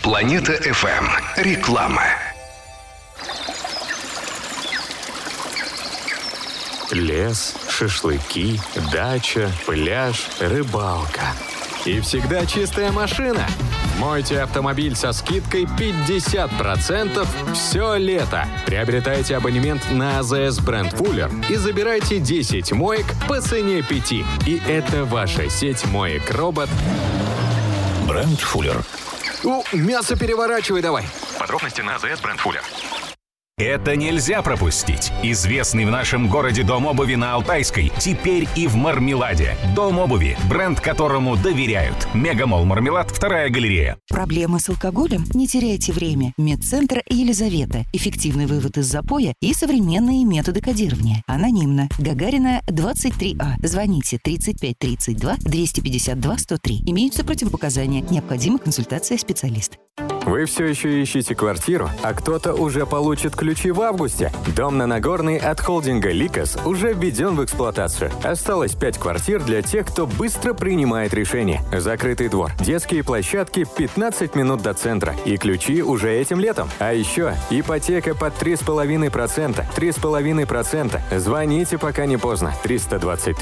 Планета FM. Реклама. Лес, шашлыки, дача, пляж, рыбалка. И всегда чистая машина. Мойте автомобиль со скидкой 50% все лето. Приобретайте абонемент на АЗС бренд Fuller и забирайте 10 моек по цене 5. И это ваша сеть моек-робот. Бренд Fuller. Мясо переворачивай давай. Подробности на АЗС бренд Fuller. Это нельзя пропустить. Известный в нашем городе дом обуви на Алтайской теперь и в Мармеладе. Дом обуви, бренд которому доверяют. Мегамолл Мармелад, 2-я галерея. Проблемы с алкоголем? Не теряйте время. Медцентр Елизавета. Эффективный вывод из запоя и современные методы кодирования. Анонимно. Гагарина, 23А. Звоните 35 32 252 103. Имеются противопоказания. Необходима консультация специалиста. Вы все еще ищете квартиру, а кто-то уже получит ключи в августе? Дом на Нагорной от холдинга «Ликос» уже введен в эксплуатацию. Осталось 5 квартир для тех, кто быстро принимает решения. Закрытый двор, детские площадки, 15 минут до центра. И ключи уже этим летом. А еще ипотека под 3,5%. 3,5%. Звоните, пока не поздно. 323